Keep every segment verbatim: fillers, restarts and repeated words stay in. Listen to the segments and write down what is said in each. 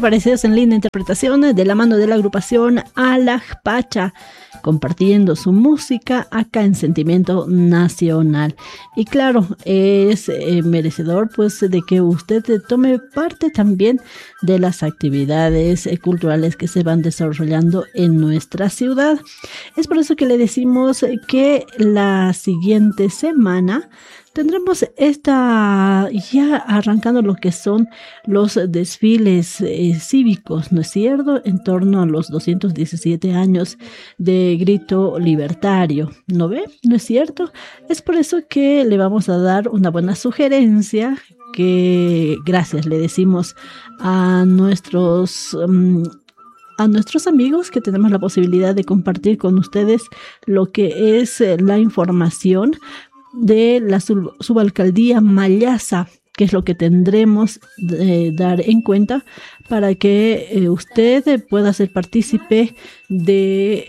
Aparecidos en linda interpretación de la mano de la agrupación Alajpacha, compartiendo su música acá en Sentimiento Nacional. Y claro, es eh, merecedor pues de que usted tome parte también de las actividades eh, culturales que se van desarrollando en nuestra ciudad. Es por eso que le decimos que la siguiente semana tendremos esta, ya arrancando lo que son los desfiles eh, cívicos, ¿no es cierto?, en torno a los doscientos diecisiete años de Grito Libertario, ¿no ve? ¿No es cierto? Es por eso que le vamos a dar una buena sugerencia, que gracias le decimos a nuestros... Um, a nuestros amigos que tenemos la posibilidad de compartir con ustedes lo que es la información de la sub- subalcaldía Mallasa, que es lo que tendremos de dar en cuenta para que eh, usted pueda ser partícipe de,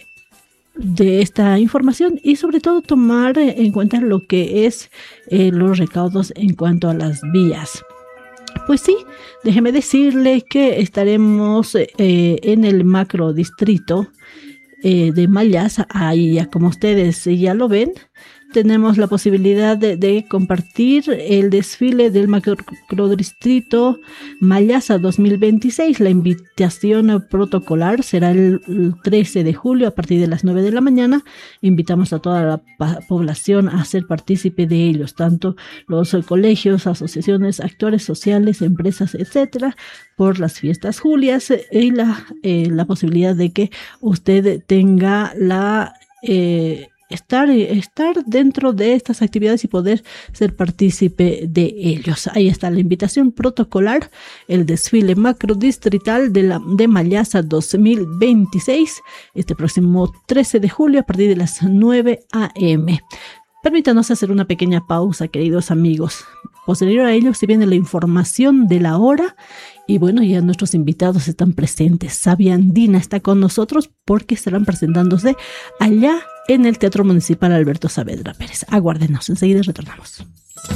de esta información y sobre todo tomar en cuenta lo que es eh, los recaudos en cuanto a las vías. Pues sí, déjeme decirle que estaremos eh, en el macro distrito eh, de Mallasa. Ahí ya, como ustedes ya lo ven, tenemos la posibilidad de, de compartir el desfile del macrodistrito Mallasa dos mil veintiséis. La invitación protocolar será el trece de julio a partir de las nueve de la mañana. Invitamos a toda la pa- población a ser partícipe de ellos, tanto los eh, colegios, asociaciones, actores sociales, empresas, etcétera, por las fiestas Julias eh, y la, eh, la posibilidad de que usted tenga la... Eh, Estar, estar dentro de estas actividades y poder ser partícipe de ellos. Ahí está la invitación protocolar, el desfile macrodistrital de, la, de Mallasa dos mil veintiséis, este próximo trece de julio a partir de las nueve a eme. Permítanos hacer una pequeña pausa, queridos amigos. Posterior a ello se viene la información de la hora y bueno, ya nuestros invitados están presentes. Sabia Andina está con nosotros porque estarán presentándose allá en el Teatro Municipal Alberto Saavedra Pérez. Aguárdenos, enseguida retornamos.